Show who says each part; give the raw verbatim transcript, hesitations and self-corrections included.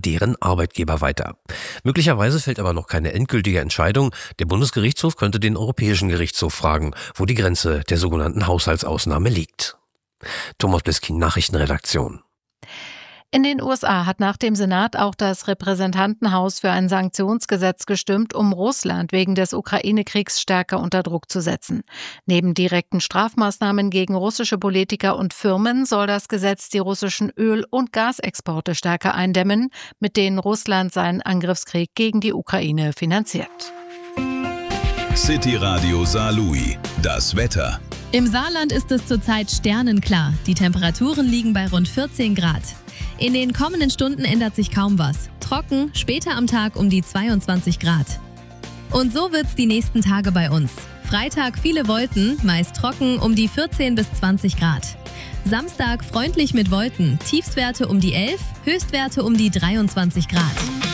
Speaker 1: deren Arbeitgeber weiter. Möglicherweise fällt aber noch keine endgültige Entscheidung. Der Bundesgerichtshof könnte den Europäischen Gerichtshof fragen, wo die Grenze der sogenannten Haushaltsausnahme liegt. Thomas Bliskin, Nachrichtenredaktion.
Speaker 2: In den U S A hat nach dem Senat auch das Repräsentantenhaus für ein Sanktionsgesetz gestimmt, um Russland wegen des Ukraine-Kriegs stärker unter Druck zu setzen. Neben direkten Strafmaßnahmen gegen russische Politiker und Firmen soll das Gesetz die russischen Öl- und Gasexporte stärker eindämmen, mit denen Russland seinen Angriffskrieg gegen die Ukraine finanziert.
Speaker 3: City Radio Saarlouis. Das Wetter.
Speaker 4: Im Saarland ist es zurzeit sternenklar. Die Temperaturen liegen bei rund vierzehn Grad. In den kommenden Stunden ändert sich kaum was. Trocken, später am Tag um die zweiundzwanzig Grad. Und so wird's die nächsten Tage bei uns. Freitag viele Wolken, meist trocken um die vierzehn bis zwanzig Grad. Samstag freundlich mit Wolken, Tiefstwerte um die elf, Höchstwerte um die dreiundzwanzig Grad.